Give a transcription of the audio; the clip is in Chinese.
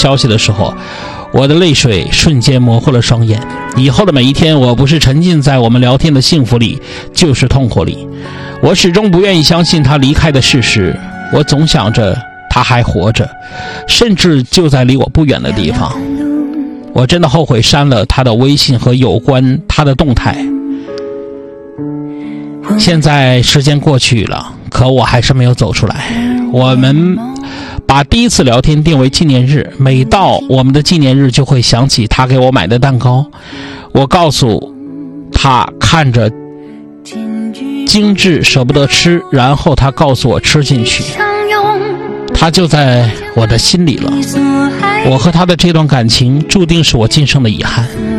消息的时候，我的泪水瞬间模糊了双眼。以后的每一天，我不是沉浸在我们聊天的幸福里，就是痛苦里。我始终不愿意相信他离开的事实，我总想着他还活着，甚至就在离我不远的地方。我真的后悔删了他的微信和有关他的动态。现在时间过去了，可我还是没有走出来。我们把第一次聊天定为纪念日，每到我们的纪念日就会想起他给我买的蛋糕。我告诉他看着精致舍不得吃，然后他告诉我吃进去，他就在我的心里了。我和他的这段感情注定是我今生的遗憾。